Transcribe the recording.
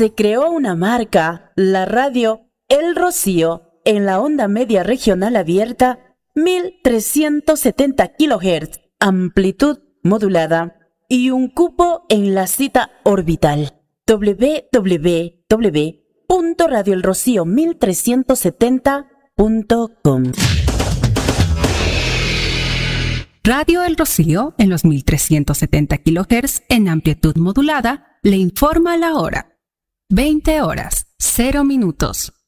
se creó una marca, la radio El Rocío, en la onda media regional abierta, 1370 kHz, amplitud modulada, y un cupo en la cita orbital www.radioelrocío1370.com. Radio El Rocío, en los 1370 kHz en amplitud modulada, le informa la hora. 20 horas, 0 minutos.